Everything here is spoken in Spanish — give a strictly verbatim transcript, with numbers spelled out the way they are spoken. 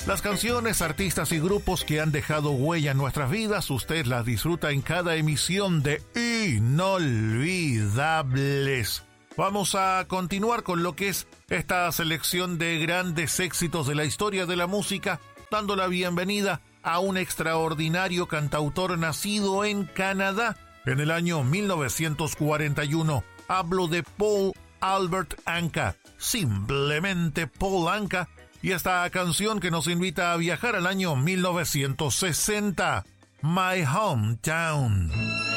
Las canciones, artistas y grupos que han dejado huella en nuestras vidas, usted las disfruta en cada emisión de Inolvidables. Vamos a continuar con lo que es esta selección de grandes éxitos de la historia de la música, dando la bienvenida a un extraordinario cantautor nacido en Canadá en el año mil novecientos cuarenta y uno. Hablo de Paul Albert Anka, simplemente Paul Anka, y esta canción que nos invita a viajar al año mil novecientos sesenta, My Hometown.